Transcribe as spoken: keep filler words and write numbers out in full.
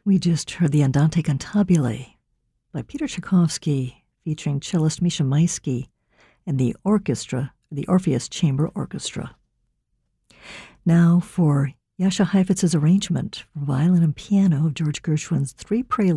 We just heard the Andante Cantabile by Peter Tchaikovsky, featuring cellist Misha Maisky and the orchestra, the Orpheus Chamber Orchestra. Now for Jascha Heifetz's arrangement for violin and piano of George Gershwin's three preludes